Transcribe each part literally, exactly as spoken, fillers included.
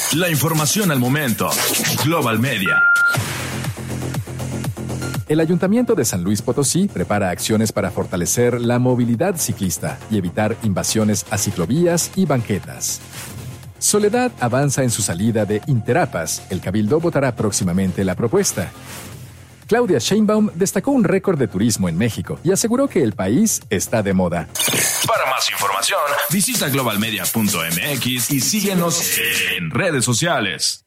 La información al momento. Global Media. El Ayuntamiento de San Luis Potosí prepara acciones para fortalecer la movilidad ciclista y evitar invasiones a ciclovías y banquetas. Soledad avanza en su salida de Interapas. El Cabildo votará próximamente la propuesta. Claudia Sheinbaum destacó un récord de turismo en México y aseguró que el país está de moda. Para más información, visita global media punto m x y síguenos en redes sociales.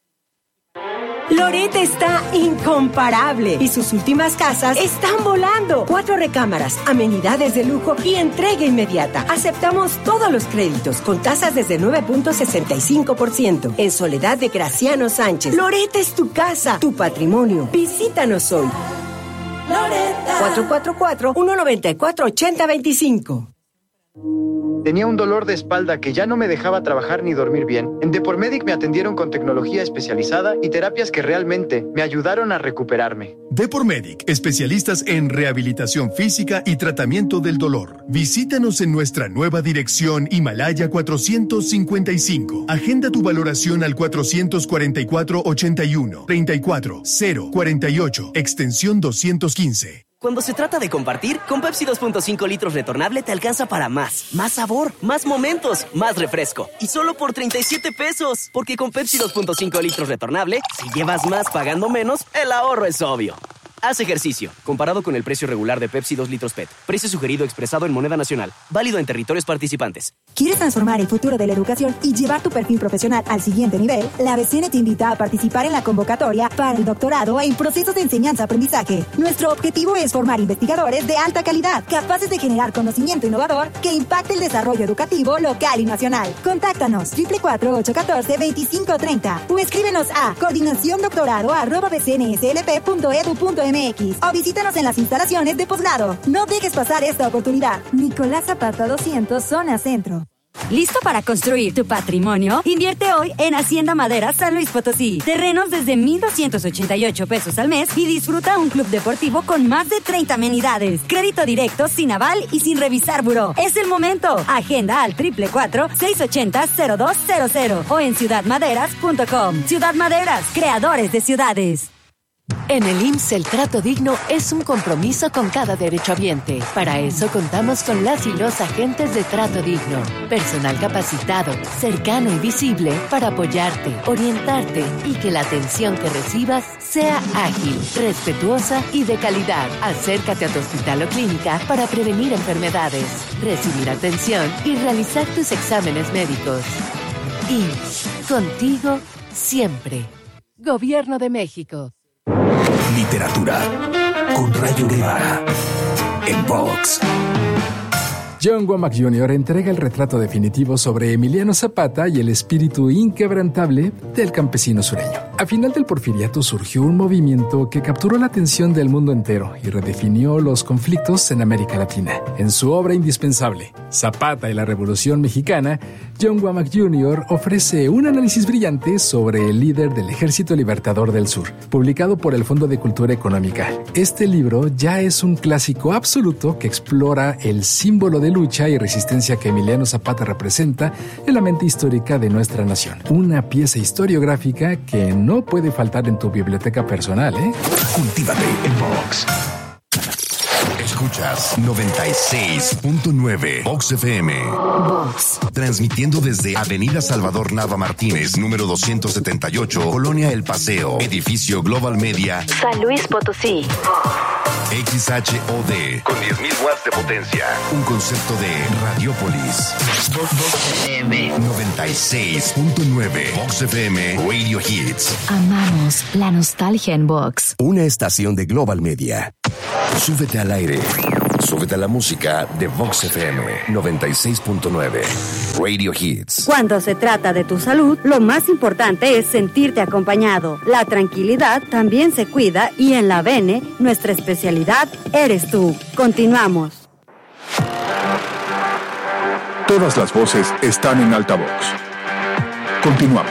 Loret está incomparable y sus últimas casas están volando. Cuatro recámaras, amenidades de lujo y entrega inmediata. Aceptamos todos los créditos con tasas desde nueve punto sesenta y cinco por ciento. En Soledad de Graciano Sánchez. Loret es tu casa, tu patrimonio. Visítanos hoy. Loretta. cuatro cuatro cuatro, uno nueve cuatro, ocho cero dos cinco. Tenía un dolor de espalda que ya no me dejaba trabajar ni dormir bien. En Depormedic me atendieron con tecnología especializada y terapias que realmente me ayudaron a recuperarme. Depormedic, especialistas en rehabilitación física y tratamiento del dolor. Visítanos en nuestra nueva dirección Himalaya cuatrocientos cincuenta y cinco. Agenda tu valoración al cuatrocientos cuarenta y cuatro, ochenta y uno, treinta y cuatro, cero, cuarenta y ocho, extensión doscientos quince. Cuando se trata de compartir, con Pepsi dos punto cinco litros retornable te alcanza para más. Más sabor, más momentos, más refresco. Y solo por treinta y siete pesos. Porque con Pepsi dos punto cinco litros retornable, si llevas más pagando menos, el ahorro es obvio. Haz ejercicio. Comparado con el precio regular de Pepsi dos litros P E T. Precio sugerido expresado en moneda nacional. Válido en territorios participantes. ¿Quieres transformar el futuro de la educación y llevar tu perfil profesional al siguiente nivel? La B C N te invita a participar en la convocatoria para el doctorado en procesos de enseñanza-aprendizaje. Nuestro objetivo es formar investigadores de alta calidad, capaces de generar conocimiento innovador que impacte el desarrollo educativo local y nacional. Contáctanos cuatro cuatro cuatro, ocho uno cuatro, dos cinco tres cero o escríbenos a coordinaciondoctorado arroba b c n s l p punto e d u punto m x o visítanos en las instalaciones de posgrado. No dejes pasar esta oportunidad. Nicolás Zapata doscientos, zona centro. ¿Listo para construir tu patrimonio? Invierte hoy en Hacienda Madera San Luis Potosí. Terrenos desde mil doscientos ochenta y ocho pesos al mes y disfruta un club deportivo con más de treinta amenidades. Crédito directo, sin aval y sin revisar buró. Es el momento. Agenda al cuatro cuatro cuatro, seis ocho cero, cero dos cero cero o en ciudad maderas punto com. Ciudad Maderas, creadores de ciudades. En el I M S S el trato digno es un compromiso con cada derechohabiente. Para eso contamos con las y los agentes de trato digno. Personal capacitado, cercano y visible para apoyarte, orientarte y que la atención que recibas sea ágil, respetuosa y de calidad. Acércate a tu hospital o clínica para prevenir enfermedades, recibir atención y realizar tus exámenes médicos. I M S S, contigo siempre. Gobierno de México. Literatura con Rayo Guevara en Vox. John Womack junior entrega el retrato definitivo sobre Emiliano Zapata y el espíritu inquebrantable del campesino sureño. A final del Porfiriato surgió un movimiento que capturó la atención del mundo entero y redefinió los conflictos en América Latina. En su obra indispensable, Zapata y la Revolución Mexicana, John Womack junior ofrece un análisis brillante sobre el líder del Ejército Libertador del Sur, publicado por el Fondo de Cultura Económica. Este libro ya es un clásico absoluto que explora el símbolo de lucha y resistencia que Emiliano Zapata representa en la mente histórica de nuestra nación. Una pieza historiográfica que no puede faltar en tu biblioteca personal, ¿eh? Cultívate en Vox. Escuchas noventa y seis punto nueve Vox F M. Vox. Transmitiendo desde Avenida Salvador Nava Martínez, número doscientos setenta y ocho, Colonia El Paseo, edificio Global Media, San Luis Potosí. X H O D, con diez mil watts de potencia. Un concepto de Radiopolis. Vox F M noventa y seis punto nueve. Vox F M Radio Hits. Amamos la nostalgia en Vox. Una estación de Global Media. Súbete al aire. Súbete a la música de Vox F M noventa y seis punto nueve. Radio Hits. Cuando se trata de tu salud, lo más importante es sentirte acompañado. La tranquilidad también se cuida y en la B N, nuestra especialidad eres tú. Continuamos. Todas las voces están en altavoz. Continuamos.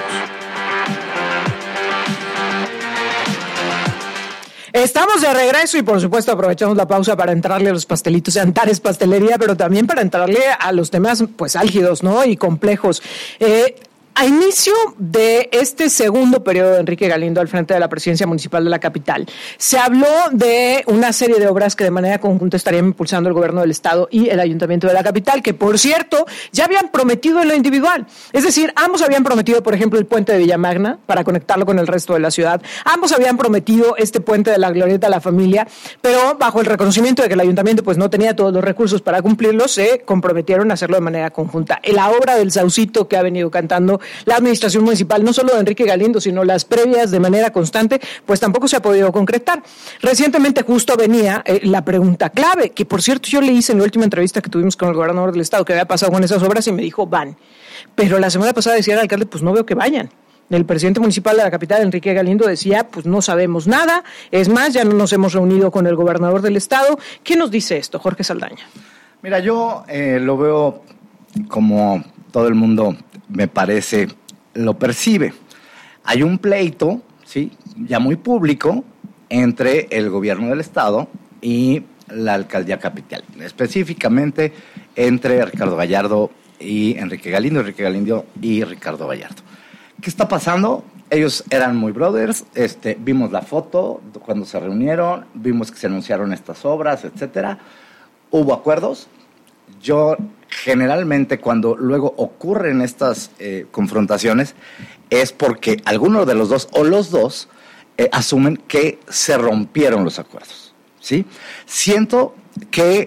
Estamos de regreso y por supuesto aprovechamos la pausa para entrarle a los pastelitos de Antares Pastelería, pero también para entrarle a los temas pues álgidos, ¿no? Y complejos. Eh, A inicio de este segundo periodo de Enrique Galindo al frente de la presidencia municipal de la capital, se habló de una serie de obras que de manera conjunta estarían impulsando el gobierno del estado y el ayuntamiento de la capital, que por cierto ya habían prometido en lo individual. Es decir, ambos habían prometido, por ejemplo, el puente de Villamagna para conectarlo con el resto de la ciudad. Ambos habían prometido este puente de la Glorieta a la Familia, pero bajo el reconocimiento de que el ayuntamiento pues no tenía todos los recursos para cumplirlo, se comprometieron a hacerlo de manera conjunta. La obra del Saucito que ha venido cantando la administración municipal, no solo de Enrique Galindo, sino las previas de manera constante, pues tampoco se ha podido concretar. Recientemente justo venía eh, la pregunta clave, que por cierto yo le hice en la última entrevista que tuvimos con el gobernador del estado que había pasado con esas obras y me dijo, van. Pero la semana pasada decía el alcalde, pues no veo que vayan. El presidente municipal de la capital, Enrique Galindo, decía, pues no sabemos nada, es más, ya no nos hemos reunido con el gobernador del estado. ¿Qué nos dice esto, Jorge Saldaña? Mira, yo eh, lo veo como todo el mundo, me parece, lo percibe. Hay un pleito, ¿sí?, ya muy público entre el gobierno del estado y la alcaldía capital, específicamente entre Ricardo Gallardo y Enrique Galindo, Enrique Galindo y Ricardo Gallardo. ¿Qué está pasando? Ellos eran muy brothers, este, vimos la foto cuando se reunieron, vimos que se anunciaron estas obras, etcétera. Hubo acuerdos. Yo generalmente cuando luego ocurren estas eh, confrontaciones es porque alguno de los dos o los dos eh, asumen que se rompieron los acuerdos, ¿sí? Siento que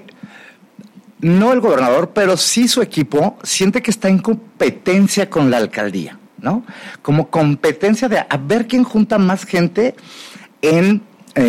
no el gobernador, pero sí su equipo siente que está en competencia con la alcaldía, ¿no? Como competencia de a ver quién junta más gente en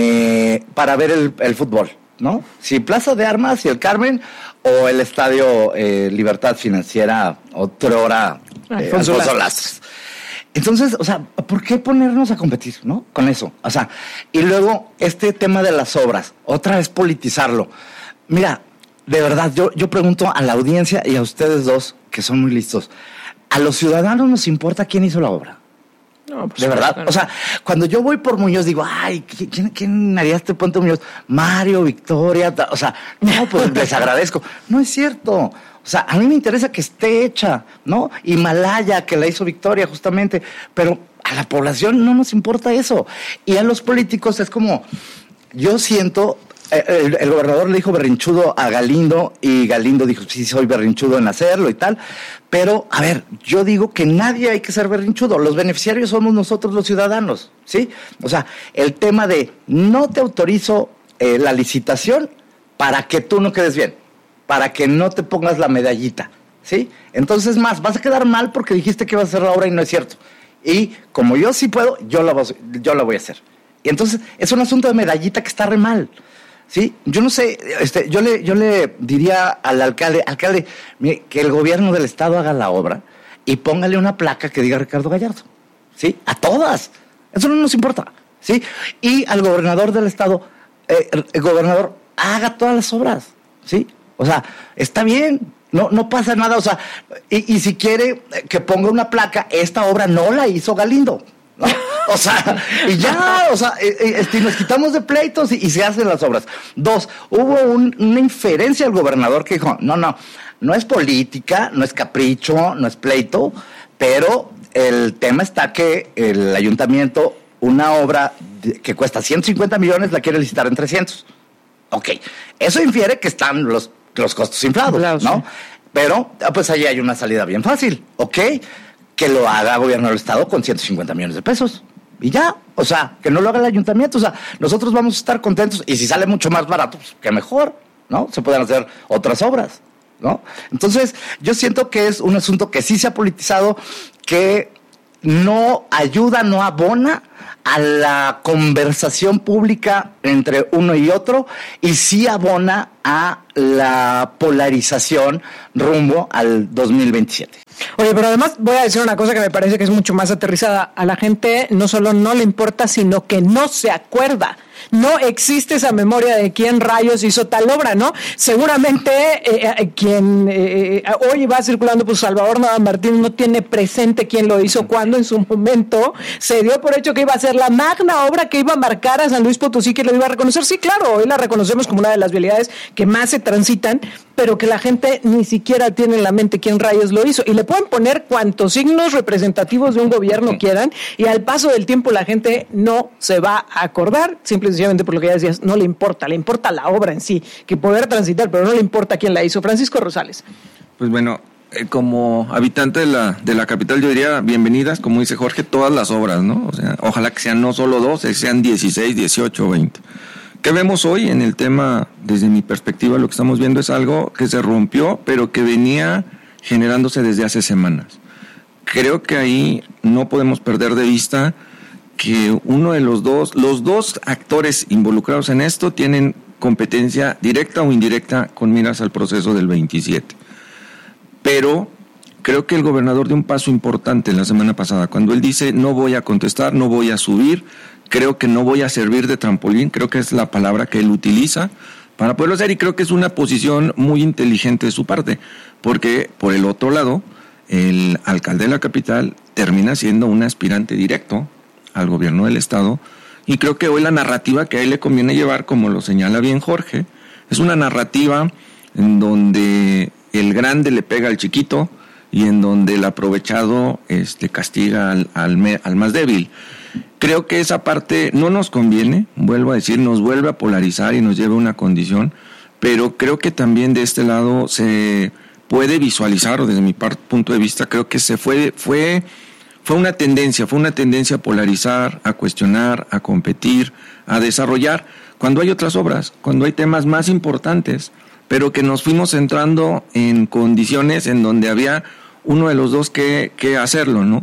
eh, para ver el, el fútbol, ¿no? Si Plaza de Armas y el Carmen o el Estadio eh, Libertad Financiera, otrora eh, Alfonso, Alfonso Lastras. Entonces, o sea, ¿por qué ponernos a competir, no? Con eso, o sea, y luego este tema de las obras, otra vez politizarlo. Mira, de verdad, yo, yo pregunto a la audiencia y a ustedes dos, que son muy listos, ¿a los ciudadanos nos importa quién hizo la obra? No, pues de verdad, claro. O sea, cuando yo voy por Muñoz digo, ay, ¿quién, quién haría este puente Muñoz? Mario, Victoria, o sea, no, pues les agradezco. No es cierto, o sea, a mí me interesa que esté hecha, ¿no? Himalaya, que la hizo Victoria justamente, pero a la población no nos importa eso. Y a los políticos es como, yo siento, el, el gobernador le dijo berrinchudo a Galindo y Galindo dijo, sí, soy berrinchudo en hacerlo y tal. Pero, a ver, yo digo que nadie hay que ser berrinchudo. Los beneficiarios somos nosotros los ciudadanos, ¿sí? O sea, el tema de no te autorizo eh, la licitación para que tú no quedes bien, para que no te pongas la medallita, ¿sí? Entonces, más, vas a quedar mal porque dijiste que ibas a hacer la obra y no es cierto. Y como yo sí puedo, yo la, yo la voy a hacer. Y entonces, es un asunto de medallita que está re mal. Sí, yo no sé, este, yo le, yo le diría al alcalde, alcalde, mire, que el gobierno del estado haga la obra y póngale una placa que diga Ricardo Gallardo, ¿sí? A todas, eso no nos importa, ¿sí? Y al gobernador del estado, eh, el gobernador, haga todas las obras, ¿sí? O sea, está bien, no, no pasa nada, o sea, y, y si quiere que ponga una placa, esta obra no la hizo Galindo, ¿no? O sea, y ya, o sea, eh, eh, nos quitamos de pleitos y, y se hacen las obras. Dos, hubo un, una inferencia del gobernador que dijo, no, no, no es política, no es capricho, no es pleito, pero el tema está que el ayuntamiento, una obra de, que cuesta ciento cincuenta millones, la quiere licitar en trescientos. Ok, eso infiere que están los, los costos inflados, claro, ¿no? Sí. Pero, pues ahí hay una salida bien fácil, ok, que lo haga el gobierno del estado con ciento cincuenta millones de pesos. Y ya, o sea, que no lo haga el ayuntamiento, o sea, nosotros vamos a estar contentos y si sale mucho más barato, pues que mejor, ¿no? Se pueden hacer otras obras, ¿no? Entonces, yo siento que es un asunto que sí se ha politizado, que no ayuda, no abona a la conversación pública entre uno y otro y sí abona a la polarización rumbo al dos mil veintisiete. Oye, pero además voy a decir una cosa que me parece que es mucho más aterrizada. A la gente no solo no le importa, sino que no se acuerda. No existe esa memoria de quién rayos hizo tal obra, ¿no? Seguramente eh, eh, quien eh, hoy va circulando, pues Salvador Nava Martín no tiene presente quién lo hizo, cuando en su momento se dio por hecho que iba a ser la magna obra que iba a marcar a San Luis Potosí, que lo iba a reconocer. Sí, claro, hoy la reconocemos como una de las vialidades que más se transitan, pero que la gente ni siquiera tiene en la mente quién rayos lo hizo. Y le pueden poner cuantos signos representativos de un gobierno quieran, y al paso del tiempo la gente no se va a acordar, simple y sencillamente por lo que ya decías, no le importa, le importa la obra en sí, que poder transitar, pero no le importa quién la hizo. Francisco Rosales. Pues bueno, eh, como habitante de la, de la capital, yo diría bienvenidas, como dice Jorge, todas las obras, ¿no? O sea, ojalá que sean no solo dos, sean dieciséis, dieciocho, veinte. ¿Qué vemos hoy en el tema? Desde mi perspectiva, lo que estamos viendo es algo que se rompió, pero que venía generándose desde hace semanas. Creo que ahí no podemos perder de vista que uno de los dos, los dos actores involucrados en esto tienen competencia directa o indirecta con miras al proceso del veintisiete. Pero creo que el gobernador dio un paso importante la semana pasada, cuando él dice no voy a contestar, no voy a subir, creo que no voy a servir de trampolín, creo que es la palabra que él utiliza para poderlo hacer, y creo que es una posición muy inteligente de su parte, porque por el otro lado, el alcalde de la capital termina siendo un aspirante directo al gobierno del estado, y creo que hoy la narrativa que a él le conviene llevar, como lo señala bien Jorge, es una narrativa en donde el grande le pega al chiquito y en donde el aprovechado este, castiga al, al, me, al más débil. Creo que esa parte no nos conviene, vuelvo a decir, nos vuelve a polarizar y nos lleva a una condición, pero creo que también de este lado se puede visualizar, o desde mi par, punto de vista, creo que se fue, fue, fue una tendencia, fue una tendencia a polarizar, a cuestionar, a competir, a desarrollar, cuando hay otras obras, cuando hay temas más importantes, pero que nos fuimos centrando en condiciones en donde había uno de los dos que, que hacerlo, ¿no?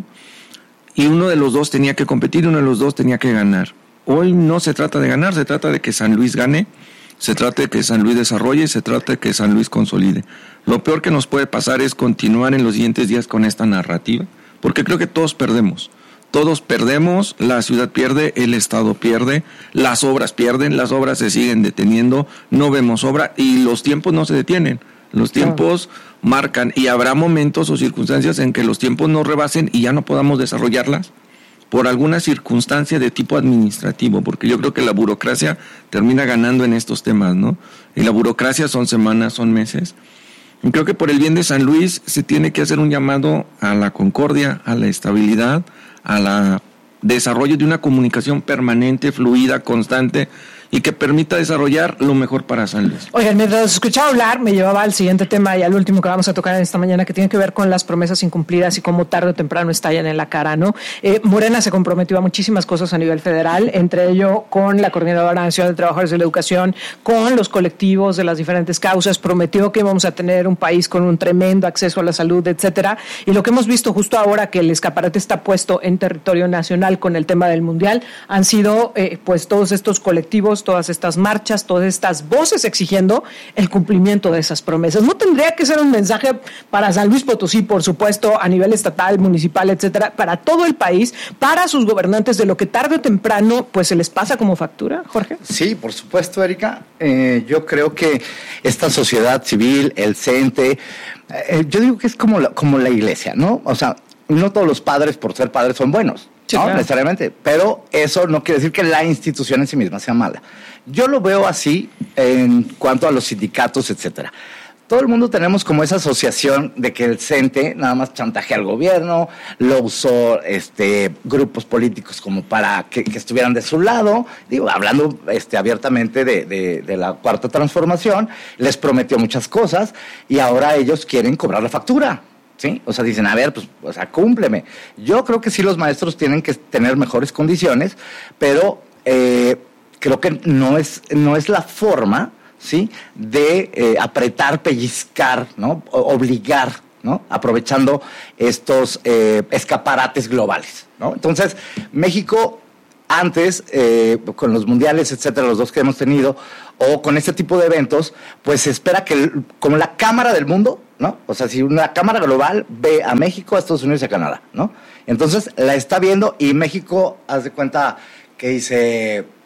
Y uno de los dos tenía que competir, uno de los dos tenía que ganar. Hoy no se trata de ganar, se trata de que San Luis gane, se trata de que San Luis desarrolle, se trata de que San Luis consolide. Lo peor que nos puede pasar es continuar en los siguientes días con esta narrativa, porque creo que todos perdemos. Todos perdemos, la ciudad pierde, el Estado pierde, las obras pierden, las obras se siguen deteniendo, no vemos obra y los tiempos no se detienen. Los tiempos marcan, y habrá momentos o circunstancias en que los tiempos nos rebasen y ya no podamos desarrollarlas por alguna circunstancia de tipo administrativo, porque yo creo que la burocracia termina ganando en estos temas, ¿no? Y la burocracia son semanas, son meses. Y creo que por el bien de San Luis se tiene que hacer un llamado a la concordia, a la estabilidad, a la desarrollo de una comunicación permanente, fluida, constante, y que permita desarrollar lo mejor para San Luis. Oigan, mientras escuchaba hablar, me llevaba al siguiente tema y al último que vamos a tocar en esta mañana, que tiene que ver con las promesas incumplidas y cómo tarde o temprano estallan en la cara, ¿no? Eh, Morena se comprometió a muchísimas cosas a nivel federal, entre ello con la Coordinadora Nacional de Trabajadores de la Educación, con los colectivos de las diferentes causas, prometió que íbamos a tener un país con un tremendo acceso a la salud, etcétera, y lo que hemos visto justo ahora que el escaparate está puesto en territorio nacional con el tema del Mundial, han sido eh, pues todos estos colectivos, todas estas marchas, todas estas voces exigiendo el cumplimiento de esas promesas. ¿No tendría que ser un mensaje para San Luis Potosí, por supuesto, a nivel estatal, municipal, etcétera, para todo el país, para sus gobernantes, de lo que tarde o temprano pues se les pasa como factura, Jorge? Sí, por supuesto, Erika. Eh, yo creo que esta sociedad civil, el CENTE, eh, yo digo que es como la, como la iglesia, ¿no? O sea, no todos los padres por ser padres son buenos. Sí, no, claro, necesariamente, pero eso no quiere decir que la institución en sí misma sea mala. Yo lo veo así en cuanto a los sindicatos, etcétera. Todo el mundo tenemos como esa asociación de que el CENTE nada más chantajea al gobierno, lo usó este, grupos políticos como para que, que estuvieran de su lado, digo, hablando este, abiertamente de, de, de la Cuarta Transformación, les prometió muchas cosas y ahora ellos quieren cobrar la factura. ¿Sí? O sea, dicen, a ver, pues, o sea, cúmpleme. Yo creo que sí los maestros tienen que tener mejores condiciones, pero eh, creo que no es, no es la forma, ¿sí?, de eh, apretar, pellizcar, ¿no?, o, obligar, ¿no?, aprovechando estos eh, escaparates globales, ¿no? Entonces, México antes, eh, con los mundiales, etcétera, los dos que hemos tenido, o con este tipo de eventos, pues se espera que, como la cámara del mundo, ¿no? O sea, si una cámara global ve a México, a Estados Unidos y a Canadá, ¿no? Entonces, la está viendo y México, haz de cuenta que dice,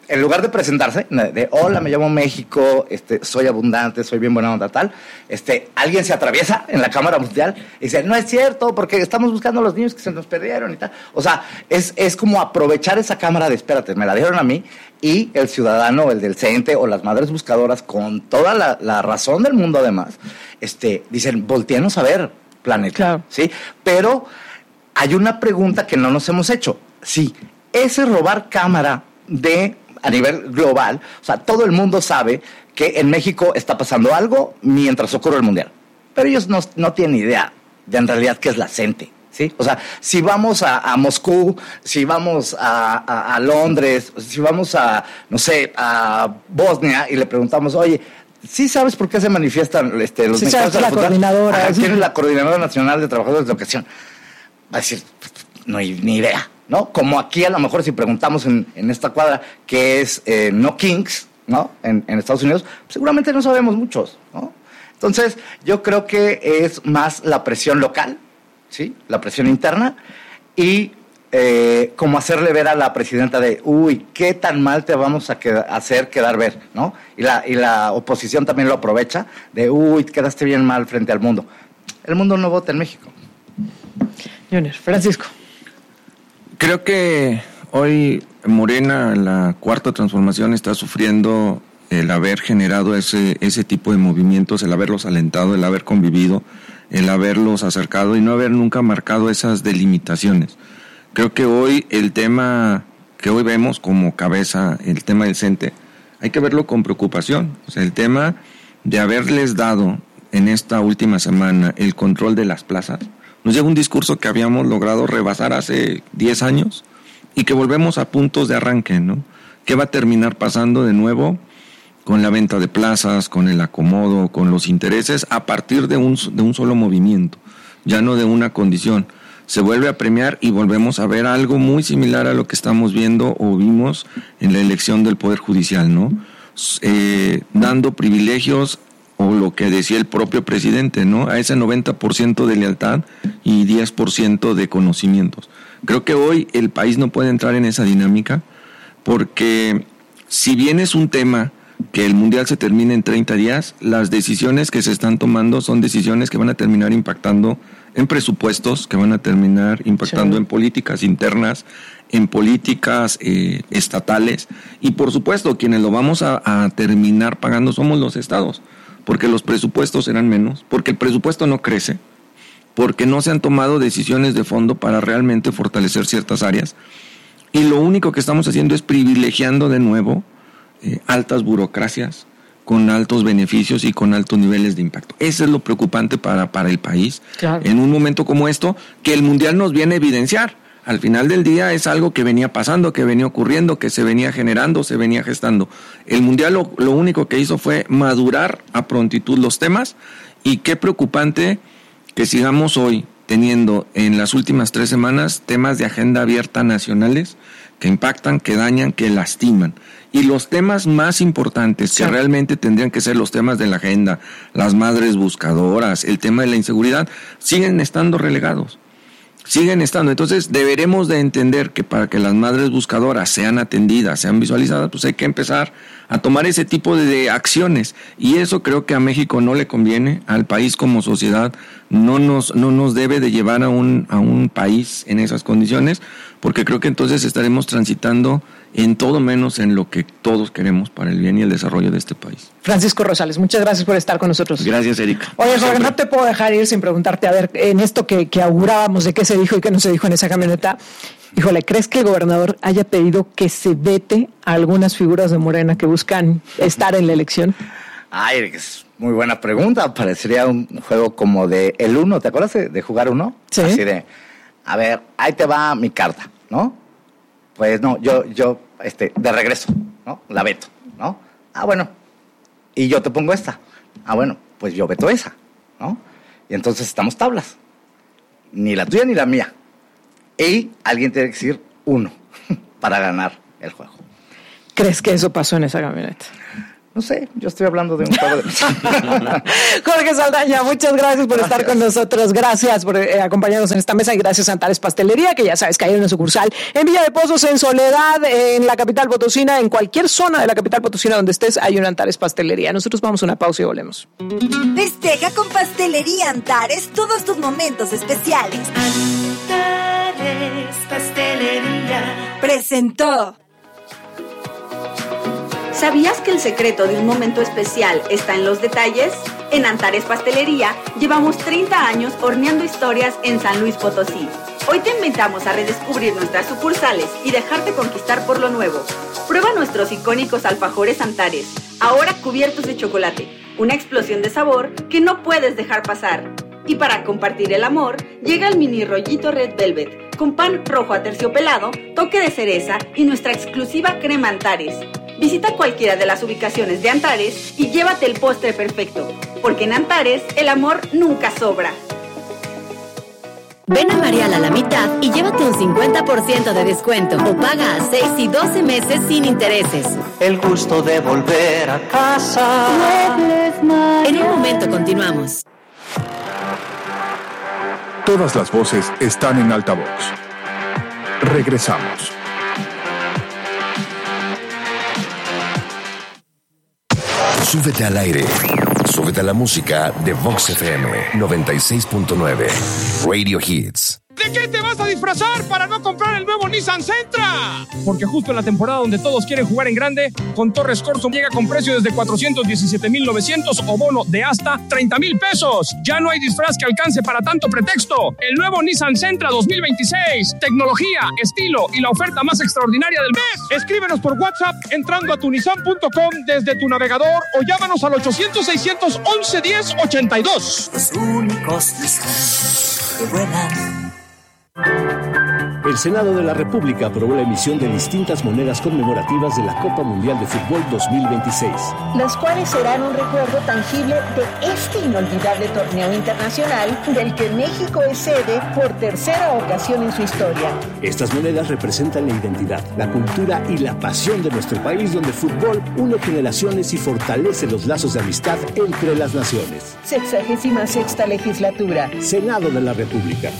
en lugar de presentarse, de hola, me llamo México, este, soy abundante, soy bien buena onda, tal, este, alguien se atraviesa en la cámara mundial y dice, no es cierto, porque estamos buscando a los niños que se nos perdieron y tal. O sea, es, es como aprovechar esa cámara de espérate, me la dieron a mí, y el ciudadano, el del CENTE o las madres buscadoras, con toda la, la razón del mundo además, este, dicen, voltéanos a ver, planeta. Claro. ¿Sí? Pero hay una pregunta que no nos hemos hecho. Sí, ese robar cámara de a nivel global, o sea, todo el mundo sabe que en México está pasando algo mientras ocurre el Mundial. Pero ellos no, no tienen idea de en realidad qué es la CENTE, ¿sí? O sea, si vamos a, a Moscú, si vamos a, a, a Londres, si vamos a, no sé, a Bosnia y le preguntamos, oye, ¿sí sabes por qué se manifiestan este, los sí, mexicanos de la, la coordinadora? Ajá, ¿quién es la Coordinadora Nacional de Trabajadores de Educación? Va a decir, no hay ni idea, ¿no? Como aquí a lo mejor si preguntamos en, en esta cuadra que es eh, No Kings, ¿no? En, en Estados Unidos, seguramente no sabemos muchos, ¿no? Entonces, yo creo que es más la presión local, ¿sí? La presión interna y eh, como hacerle ver a la presidenta de, uy, qué tan mal te vamos a queda, hacer quedar ver, ¿no? Y la, y la oposición también lo aprovecha de, uy, quedaste bien mal frente al mundo. El mundo no vota en México. Junior, Francisco. Creo que hoy Morena, la cuarta transformación, está sufriendo el haber generado ese, ese tipo de movimientos, el haberlos alentado, el haber convivido, el haberlos acercado y no haber nunca marcado esas delimitaciones. Creo que hoy el tema que hoy vemos como cabeza, el tema del CENTE, hay que verlo con preocupación. O sea, el tema de haberles dado en esta última semana el control de las plazas, nos llega un discurso que habíamos logrado rebasar hace diez años y que volvemos a puntos de arranque, ¿no? ¿Qué va a terminar pasando de nuevo con la venta de plazas, con el acomodo, con los intereses a partir de un, de un solo movimiento, ya no de una condición? Se vuelve a premiar y volvemos a ver algo muy similar a lo que estamos viendo o vimos en la elección del Poder Judicial, ¿no? Eh, dando privilegios, o lo que decía el propio presidente, ¿no? A ese noventa por ciento de lealtad y diez por ciento de conocimientos. Creo que hoy el país no puede entrar en esa dinámica porque si bien es un tema que el Mundial se termine en treinta días, las decisiones que se están tomando son decisiones que van a terminar impactando en presupuestos, que van a terminar impactando sí. en políticas internas, en políticas eh, estatales y por supuesto quienes lo vamos a, a terminar pagando somos los estados. Porque los presupuestos serán menos, porque el presupuesto no crece, porque no se han tomado decisiones de fondo para realmente fortalecer ciertas áreas. Y lo único que estamos haciendo es privilegiando de nuevo eh, altas burocracias con altos beneficios y con altos niveles de impacto. Eso es lo preocupante para, para el país. Claro. En un momento como esto, que el Mundial nos viene a evidenciar. Al final del día es algo que venía pasando, que venía ocurriendo, que se venía generando, se venía gestando. El Mundial lo, lo único que hizo fue madurar a prontitud los temas y qué preocupante que sigamos hoy teniendo en las últimas tres semanas temas de agenda abierta nacionales que impactan, que dañan, que lastiman. Y los temas más importantes sí. que realmente tendrían que ser los temas de la agenda, las madres buscadoras, el tema de la inseguridad, siguen estando relegados. Siguen estando. Entonces deberemos de entender que para que las madres buscadoras sean atendidas, sean visualizadas, pues hay que empezar a tomar ese tipo de, de acciones. Y eso creo que a México no le conviene, al país como sociedad no nos, no nos debe de llevar a un, a un país en esas condiciones, porque creo que entonces estaremos transitando en todo menos en lo que todos queremos para el bien y el desarrollo de este país. Francisco Rosales, muchas gracias por estar con nosotros. Gracias, Erika. Oye, Jorge, no te puedo dejar ir sin preguntarte, a ver, en esto que, que augurábamos de qué se dijo y qué no se dijo en esa camioneta, híjole, ¿crees que el gobernador haya pedido que se vete a algunas figuras de Morena que buscan estar en la elección? Ay, es muy buena pregunta. Parecería un juego como de el uno, ¿te acuerdas de, de jugar uno? Sí. Así de, a ver, ahí te va mi carta, ¿no? Pues no, yo, yo, este, de regreso, ¿no? La veto, ¿no? Ah, bueno, y yo te pongo esta. Ah, bueno, pues yo veto esa, ¿no? Y entonces estamos tablas. Ni la tuya ni la mía. Y alguien tiene que decir uno para ganar el juego. ¿Crees que eso pasó en esa camioneta? No sé, yo estoy hablando de un juego de mesa. Jorge Saldaña, muchas gracias por gracias. estar con nosotros. Gracias por eh, acompañarnos en esta mesa y gracias a Antares Pastelería, que ya sabes que hay una sucursal en Villa de Pozos, en Soledad, en la capital potosina, en cualquier zona de la capital potosina donde estés, hay una Antares Pastelería. Nosotros vamos a una pausa y volvemos. Festeja con Pastelería Antares todos tus momentos especiales. Antares Pastelería presentó. ¿Sabías que el secreto de un momento especial está en los detalles? En Antares Pastelería llevamos treinta años horneando historias en San Luis Potosí. Hoy te invitamos a redescubrir nuestras sucursales y dejarte conquistar por lo nuevo. Prueba nuestros icónicos alfajores Antares, ahora cubiertos de chocolate. Una explosión de sabor que no puedes dejar pasar. Y para compartir el amor, llega el mini rollito Red Velvet, con pan rojo aterciopelado, toque de cereza y nuestra exclusiva crema Antares. Visita cualquiera de las ubicaciones de Antares y llévate el postre perfecto, porque en Antares el amor nunca sobra. Ven a Marial a la mitad y llévate un cincuenta por ciento de descuento o paga a seis y doce meses sin intereses. El gusto de volver a casa. En un momento continuamos. Todas las voces están en altavoz. Regresamos. Súbete al aire. Súbete a la música de Vox F M noventa y seis punto nueve. Radio Hits. ¿De qué te vas a disfrazar para no comprar el nuevo Nissan Sentra? Porque justo en la temporada donde todos quieren jugar en grande, con Torres Corso llega con precio desde cuatrocientos diecisiete mil novecientos o bono de hasta treinta mil pesos. Ya no hay disfraz que alcance para tanto pretexto. El nuevo Nissan Sentra dos mil veintiséis. Tecnología, estilo y la oferta más extraordinaria del mes. Escríbenos por WhatsApp entrando a tu nissan punto com desde tu navegador o llámanos al ochocientos, seiscientos once, diez ochenta y dos. Los únicos Nissan que vuelan. El Senado de la República aprobó la emisión de distintas monedas conmemorativas de la Copa Mundial de Fútbol dos mil veintiséis. Las cuales serán un recuerdo tangible de este inolvidable torneo internacional del que México es sede por tercera ocasión en su historia. Estas monedas representan la identidad, la cultura y la pasión de nuestro país, donde el fútbol une generaciones y fortalece los lazos de amistad entre las naciones. Sexagésima sexta legislatura. Senado de la República.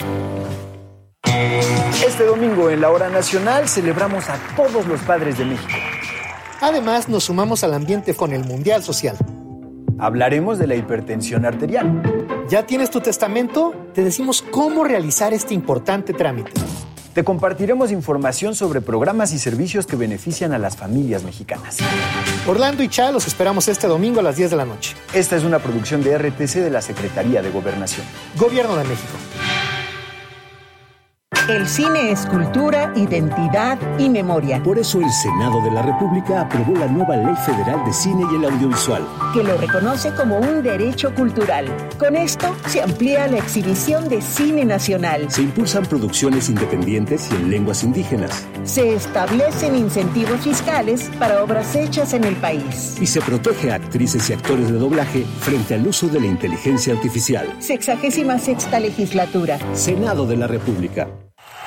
Este domingo en la Hora Nacional celebramos a todos los padres de México. Además, nos sumamos al ambiente con el Mundial Social. Hablaremos de la hipertensión arterial. ¿Ya tienes tu testamento? Te decimos cómo realizar este importante trámite. Te compartiremos información sobre programas y servicios que benefician a las familias mexicanas. Orlando y Cha los esperamos este domingo a las diez de la noche. Esta es una producción de R T C de la Secretaría de Gobernación. Gobierno de México. El cine es cultura, identidad y memoria. Por eso el Senado de la República aprobó la nueva Ley Federal de Cine y el Audiovisual, que lo reconoce como un derecho cultural. Con esto se amplía la exhibición de cine nacional. Se impulsan producciones independientes y en lenguas indígenas. Se establecen incentivos fiscales para obras hechas en el país. Y se protege a actrices y actores de doblaje frente al uso de la inteligencia artificial. Sexagésima sexta legislatura. Senado de la República.